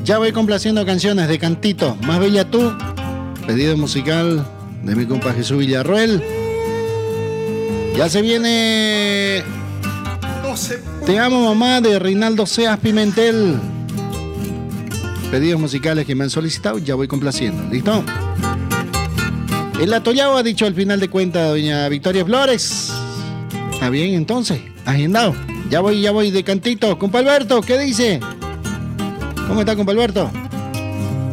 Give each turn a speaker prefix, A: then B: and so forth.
A: Ya voy complaciendo canciones de Cantito, Más Bella Tú, pedido musical de mi compa Jesús Villarroel. Ya se viene Te amo mamá de Reinaldo Seas Pimentel. Pedidos musicales que me han solicitado, ya voy complaciendo. ¿Listo? El atollado ha dicho al final de cuentas doña Victoria Flores. Está bien, entonces, agendado. Ya voy de Cantito. Compa Alberto, ¿qué dice? ¿Cómo está, compa Alberto?